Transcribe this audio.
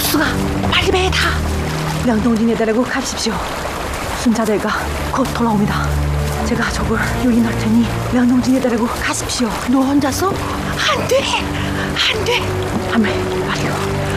복숭아, 빨리 배에 타. 명동진에 데리고 가십시오. 순자대가 곧 돌아옵니다. 제가 적을 여기 넣을 테니 명동진에 데리고 가십시오. 너 혼자서? 안 돼! 안 돼! 아메, 빨리 와.